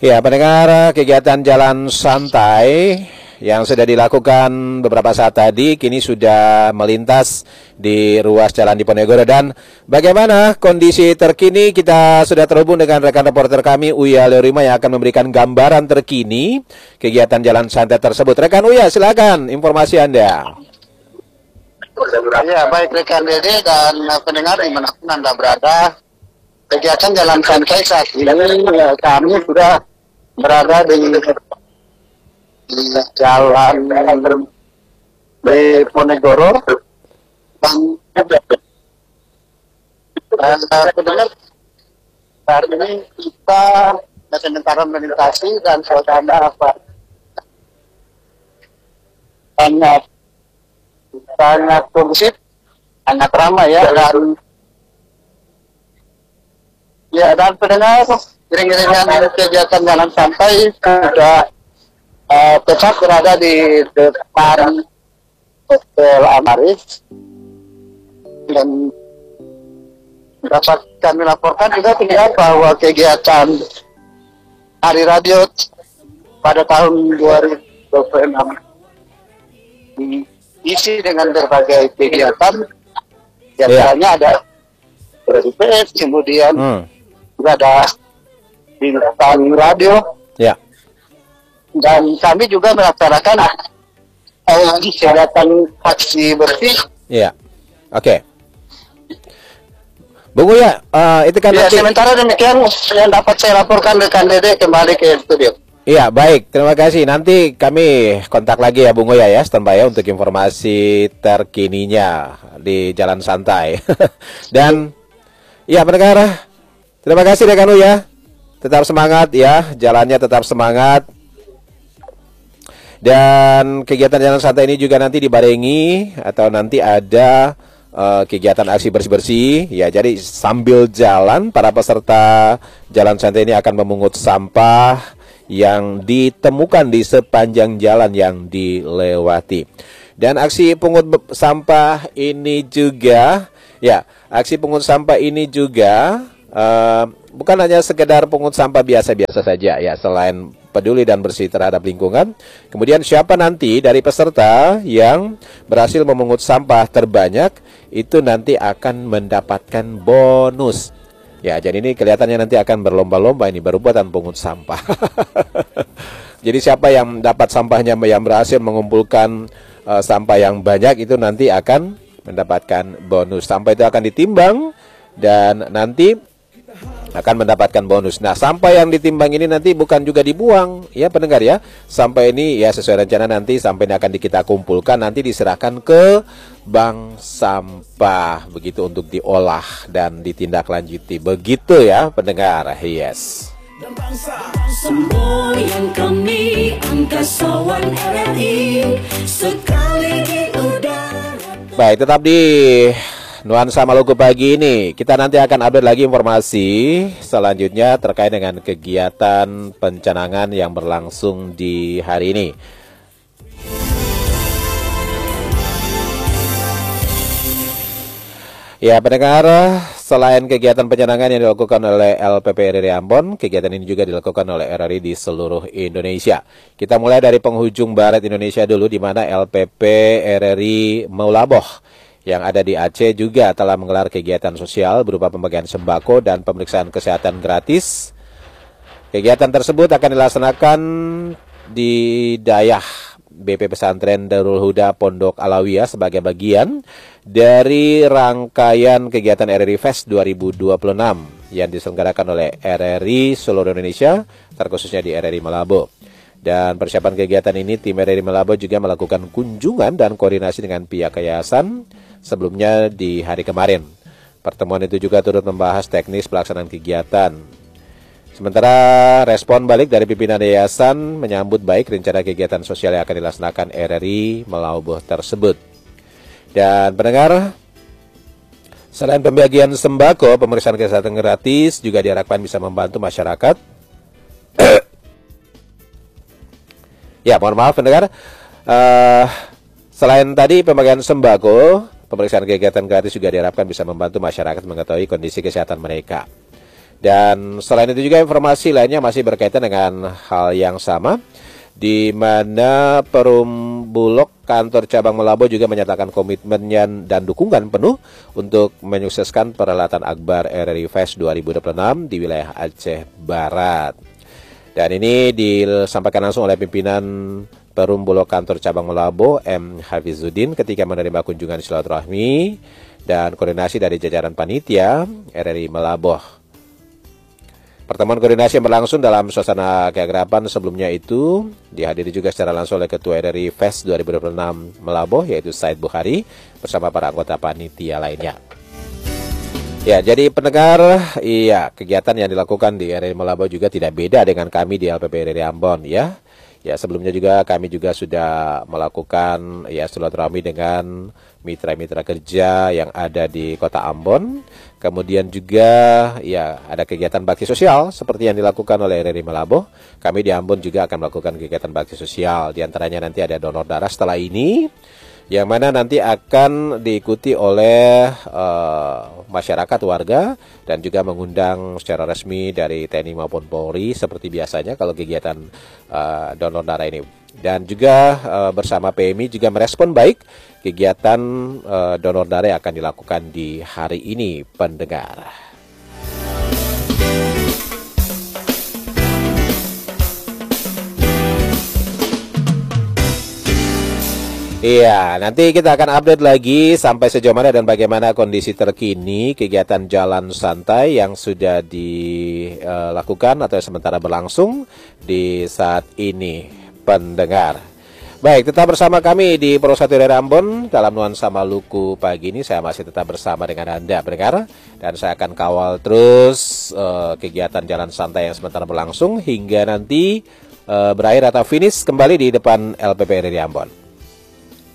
Ya, pendengar, kegiatan jalan santai yang sudah dilakukan beberapa saat tadi kini sudah melintas di ruas Jalan Diponegoro. Dan bagaimana kondisi terkini, kita sudah terhubung dengan rekan reporter kami Uya Leorima yang akan memberikan gambaran terkini kegiatan jalan santai tersebut. Rekan Uya, silakan informasi Anda. Ya, baik rekan Dede dan pendengar dimanapun Anda berada, kegiatan jalan santai saat ini kami sudah berada di jalan Diponegoro dan pendengar saat ini kita sementara melintasi dan suasana sangat kondusif, sangat ramai ya, dan pendengar iring-iringan kegiatan jalan santai sudah tetap berada di depan Hotel Amaris, dan dapat kami laporkan juga pendengar bahwa kegiatan Hari Radio pada tahun 2026 diisi dengan berbagai kegiatan, biasanya ada BPS, kemudian juga ada bintang radio, dan kami juga melaksanakan kegiatan aksi bersih. Oke. Bung Uya, itu kan nanti... sementara demikian yang dapat saya laporkan rekan Dede, kembali ke studio. Iya, baik, terima kasih. Nanti kami kontak lagi ya Bung Uya ya, standby ya untuk informasi terkininya di jalan santai. Dan ya pendengar, terima kasih rekan Uya. Tetap semangat ya, jalannya tetap semangat. Dan kegiatan jalan santai ini juga nanti dibarengi atau nanti ada kegiatan aksi bersih-bersih ya. Jadi sambil jalan, para peserta jalan santai ini akan memungut sampah yang ditemukan di sepanjang jalan yang dilewati. Dan aksi pungut sampah ini juga bukan hanya sekedar pungut sampah biasa-biasa saja ya, selain peduli dan bersih terhadap lingkungan. Kemudian siapa nanti dari peserta yang berhasil memungut sampah terbanyak itu nanti akan mendapatkan bonus. Ya, jadi ini kelihatannya nanti akan berlomba-lomba ini berbuatan pungut sampah. Jadi siapa yang dapat sampahnya, yang berhasil mengumpulkan sampah yang banyak itu nanti akan mendapatkan bonus. Sampah itu akan ditimbang dan nanti akan mendapatkan bonus. Nah, sampah yang ditimbang ini nanti bukan juga dibuang ya pendengar ya. Sampah ini ya sesuai rencana nanti sampah ini akan kita kumpulkan, nanti diserahkan ke bank sampah begitu untuk diolah dan ditindaklanjuti. Begitu ya pendengar. Yes. Semboyan kami angkasawan RRI sekali di udara. Baik, tetap di Nuansa Maluku pagi ini. Kita nanti akan update lagi informasi selanjutnya terkait dengan kegiatan pencanangan yang berlangsung di hari ini. Ya pendengar, selain kegiatan pencanangan yang dilakukan oleh LPP RRI Ambon, kegiatan ini juga dilakukan oleh RRI di seluruh Indonesia. Kita mulai dari penghujung barat Indonesia dulu, di mana LPP RRI Meulaboh yang ada di Aceh juga telah menggelar kegiatan sosial berupa pembagian sembako dan pemeriksaan kesehatan gratis. Kegiatan tersebut akan dilaksanakan di Dayah BP Pesantren Darul Huda Pondok Alawiyah sebagai bagian dari rangkaian kegiatan RRI Fest 2026 yang diselenggarakan oleh RRI seluruh Indonesia, terkhususnya di RRI Malabo. Dan persiapan kegiatan ini, tim RRI Malabo juga melakukan kunjungan dan koordinasi dengan pihak yayasan sebelumnya di hari kemarin. Pertemuan itu juga turut membahas teknis pelaksanaan kegiatan. Sementara respon balik dari pimpinan yayasan menyambut baik rencana kegiatan sosial yang akan dilaksanakan RRI Meulaboh tersebut. Dan pendengar, selain pembagian sembako, pemeriksaan kesehatan gratis juga diharapkan bisa membantu masyarakat. Ya, mohon maaf pendengar. Selain tadi pembagian sembako, pemeriksaan kegiatan gratis juga diharapkan bisa membantu masyarakat mengetahui kondisi kesehatan mereka. Dan selain itu juga informasi lainnya masih berkaitan dengan hal yang sama, di mana Perum Bulog kantor cabang Malabo juga menyatakan komitmennya dan dukungan penuh untuk menyukseskan perhelatan Akbar RRI Fest 2026 di wilayah Aceh Barat. Dan ini disampaikan langsung oleh pimpinan Perum Bulog kantor cabang Malabo, M. Hafizuddin, ketika menerima kunjungan silaturahmi dan koordinasi dari jajaran panitia RRI Malabo. Pertemuan koordinasi yang berlangsung dalam suasana keakraban sebelumnya itu dihadiri juga secara langsung oleh Ketua RRI Fest 2026 Malabo, yaitu Said Bukhari, bersama para anggota panitia lainnya. Ya, jadi pendengar, kegiatan yang dilakukan di RRI Malabo juga tidak beda dengan kami di LPP RRI Ambon, ya. Ya, sebelumnya juga kami juga sudah melakukan silaturahmi dengan mitra-mitra kerja yang ada di Kota Ambon. Kemudian juga ada kegiatan bakti sosial seperti yang dilakukan oleh RRI Malabo. Kami di Ambon juga akan melakukan kegiatan bakti sosial. Di antaranya nanti ada donor darah setelah ini, yang mana nanti akan diikuti oleh masyarakat, warga, dan juga mengundang secara resmi dari TNI maupun Polri seperti biasanya kalau kegiatan donor darah ini. Dan juga bersama PMI juga merespon baik kegiatan donor darah yang akan dilakukan di hari ini, pendengar. Iya, nanti kita akan update lagi sampai sejauh mana dan bagaimana kondisi terkini kegiatan jalan santai yang sudah dilakukan atau sementara berlangsung di saat ini, pendengar. Baik, tetap bersama kami di Pro 1 dari Ambon dalam nuansa Maluku pagi ini. Saya masih tetap bersama dengan Anda, pendengar, dan saya akan kawal terus kegiatan jalan santai yang sementara berlangsung hingga nanti berakhir atau finish kembali di depan LPP RRI Ambon.